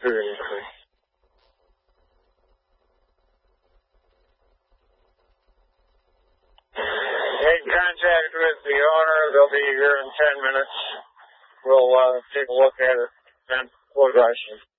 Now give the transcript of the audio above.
seriously. Make contact with the owner. They'll be here in 10 minutes. We'll take a look at it and we'll rush you.